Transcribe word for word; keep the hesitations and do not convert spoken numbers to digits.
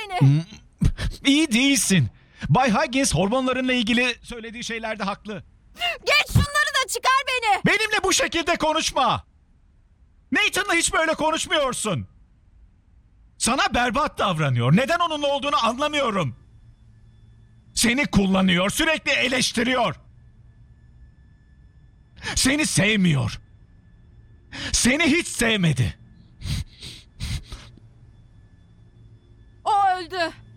beni. İyi değilsin. Bay Higgins hormonlarınla ilgili söylediği şeylerde haklı. Geç şunları da çıkar beni. Benimle bu şekilde konuşma. Nathan'la hiç böyle konuşmuyorsun. Sana berbat davranıyor. Neden onunla olduğunu anlamıyorum. Seni kullanıyor, sürekli eleştiriyor. Seni sevmiyor. Seni hiç sevmedi. O öldü.